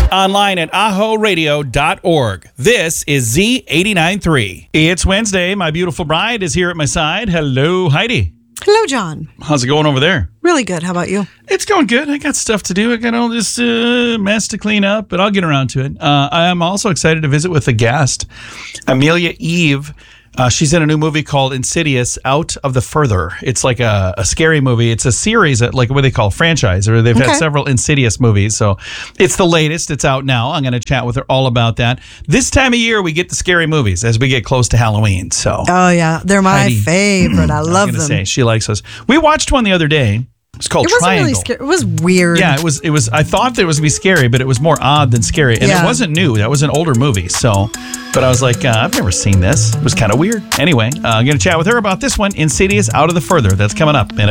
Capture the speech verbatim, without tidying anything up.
Online at aho radio dot org. This is Z eighty-nine point three. It's Wednesday. My beautiful bride is here at my side. Hello, Heidi. Hello, John. How's it going over there? Really good. How about you? It's going good. I got stuff to do. I got all this uh, mess to clean up, but I'll get around to it. Uh, I'm also excited to visit with a guest, Amelia Eve. Uh, she's in a new movie called Insidious: Out of the Further. It's like a, a scary movie. It's a series, like what they call franchise, or they've Okay. had several Insidious movies. So it's the latest. It's out now. I'm going to chat with her all about that. This time of year, we get the scary movies as we get close to Halloween. So Oh, yeah. They're my Heidi. favorite. I I was love gonna them. say she likes us. We watched one the other day. It's called It wasn't Triangle. really scary. It was weird. Yeah, it was. It was. I thought that it was gonna be scary, but it was more odd than scary, and Yeah. it wasn't new. That was an older movie. So, but I was like, uh, I've never seen this. It was kind of weird. Anyway, uh, I'm gonna chat with her about this one, Insidious: Out of the Further. That's coming up in a